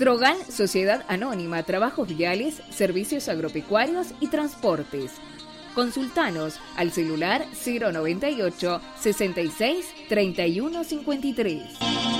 Drogal, Sociedad Anónima, Trabajos Viales, Servicios Agropecuarios y Transportes. Consultanos al celular 098 66 31 53.